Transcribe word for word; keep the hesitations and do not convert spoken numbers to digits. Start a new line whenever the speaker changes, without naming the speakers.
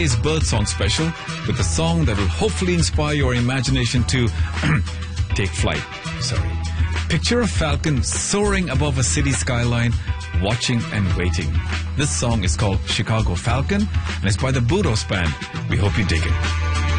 His birth song special with a song that will hopefully inspire your imagination to take flight. Sorry. Picture a falcon soaring above a city skyline, watching and waiting. This song is called Chicago Falcon and it's by the Budos Band. We hope you dig it.